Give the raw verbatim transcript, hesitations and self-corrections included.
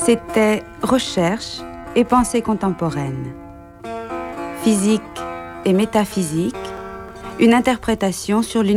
C'était recherche et pensée contemporaine. Physique et métaphysique, une interprétation sur l'univers